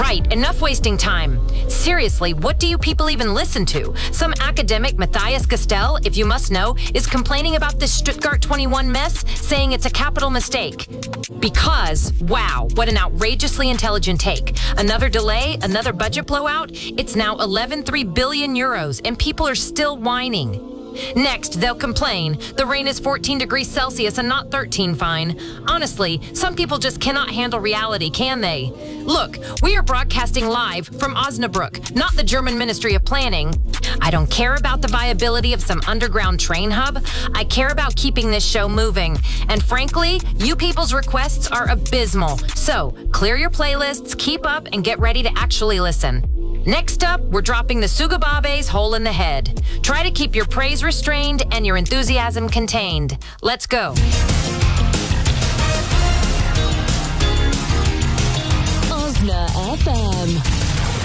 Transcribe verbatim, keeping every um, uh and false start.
Right, enough wasting time. Seriously, what do you people even listen to? Some academic, Matthias Gastel, if you must know, is complaining about this Stuttgart twenty-one mess, saying it's a capital mistake. Because, wow, what an outrageously intelligent take. Another delay, another budget blowout. It's now eleven point three billion euros, and people are still whining. Next, they'll complain. The rain is fourteen degrees Celsius and not thirteen fine. Honestly, some people just cannot handle reality, can they? Look, we are broadcasting live from Osnabrück, not the German Ministry of Planning. I don't care about the viability of some underground train hub. I care about keeping this show moving. And frankly, you people's requests are abysmal. So, clear your playlists, keep up, and get ready to actually listen. Next up, we're dropping the Sugababe's Hole in the Head. Try to keep your praise restrained and your enthusiasm contained. Let's go. Osna F M.